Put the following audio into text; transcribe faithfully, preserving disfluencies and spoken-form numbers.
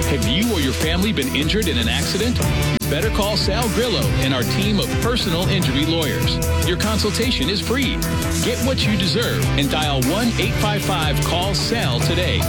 Have you or your family been injured in an accident? You better call Sal Grillo and our team of personal injury lawyers. Your consultation is free. Get what you deserve and dial one eight five five call sal today.